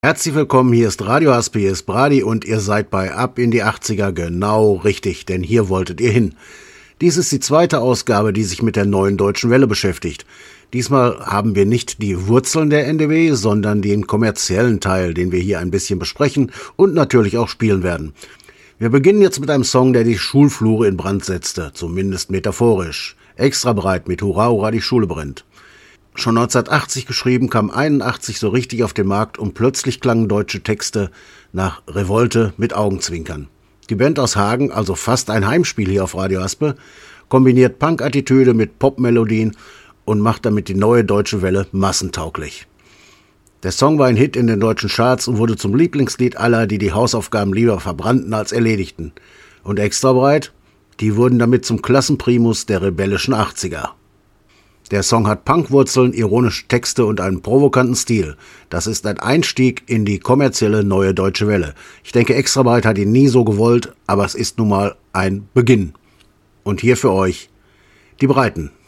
Herzlich willkommen, hier ist Radio Aspe, hier ist Brady und ihr seid bei Ab in die 80er genau richtig, denn hier wolltet ihr hin. Dies ist die zweite Ausgabe, die sich mit der neuen deutschen Welle beschäftigt. Diesmal haben wir nicht die Wurzeln der NDW, sondern den kommerziellen Teil, den wir hier ein bisschen besprechen und natürlich auch spielen werden. Wir beginnen jetzt mit einem Song, der die Schulflure in Brand setzte, zumindest metaphorisch. Extra breit mit Hurra, Hurra, die Schule brennt. Schon 1980 geschrieben, kam 81 so richtig auf den Markt und plötzlich klangen deutsche Texte nach Revolte mit Augenzwinkern. Die Band aus Hagen, also fast ein Heimspiel hier auf Radio Aspe, kombiniert Punk-Attitüde mit Pop-Melodien und macht damit die neue deutsche Welle massentauglich. Der Song war ein Hit in den deutschen Charts und wurde zum Lieblingslied aller, die die Hausaufgaben lieber verbrannten als erledigten. Und extra breit, die wurden damit zum Klassenprimus der rebellischen 80er. Der Song hat Punkwurzeln, ironische Texte und einen provokanten Stil. Das ist ein Einstieg in die kommerzielle neue deutsche Welle. Ich denke, Extra breit hat ihn nie so gewollt, aber es ist nun mal ein Beginn. Und hier für euch die Breiten.